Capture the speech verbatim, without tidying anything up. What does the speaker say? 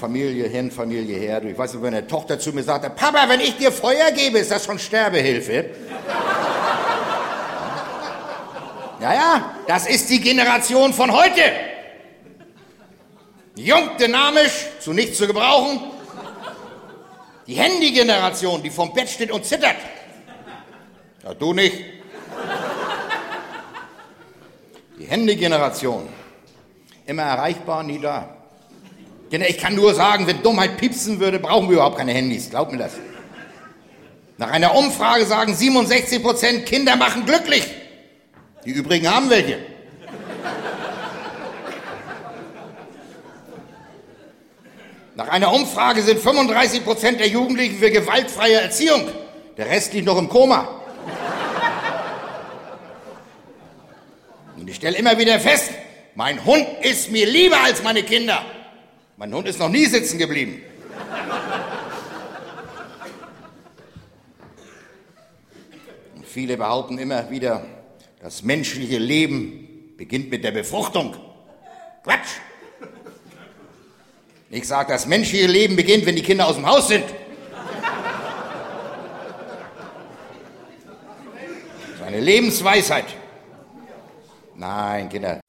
Familie hin, Familie her. Ich weiß nicht, wenn eine Tochter zu mir sagte, Papa, wenn ich dir Feuer gebe, ist das schon Sterbehilfe? Ja, ja, das ist die Generation von heute. Jung, dynamisch, zu nichts zu gebrauchen. Die Handy-Generation, die vom Bett steht und zittert. Ja, du nicht. Die Handy-Generation. Immer erreichbar, nie da. Ich kann nur sagen, wenn Dummheit piepsen würde, brauchen wir überhaupt keine Handys. Glaub mir das. Nach einer Umfrage sagen siebenundsechzig Prozent, Kinder machen glücklich. Die übrigen haben welche. Nach einer Umfrage sind fünfunddreißig Prozent der Jugendlichen für gewaltfreie Erziehung. Der Rest liegt noch im Koma. Und ich stelle immer wieder fest, mein Hund ist mir lieber als meine Kinder. Mein Hund ist noch nie sitzen geblieben. Und viele behaupten immer wieder, das menschliche Leben beginnt mit der Befruchtung. Quatsch! Ich sage, das menschliche Leben beginnt, wenn die Kinder aus dem Haus sind. Das ist eine Lebensweisheit. Nein, Kinder.